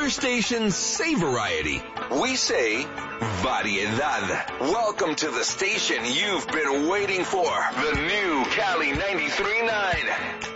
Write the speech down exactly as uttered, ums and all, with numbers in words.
Other stations say variety. We say variedad. Welcome to the station you've been waiting for. The new Cali ninety-three point nine.